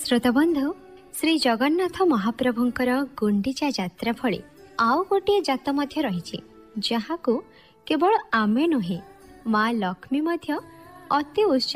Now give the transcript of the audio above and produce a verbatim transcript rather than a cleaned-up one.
श्रोताबंधु श्री जगन्नाथ महाप्रभुंकर गुंडीचा यात्रा भली आउ गोटे जात मध्य रही जहाकू केवल आमे नुहे माँ लक्ष्मी मध्य अति उत्साह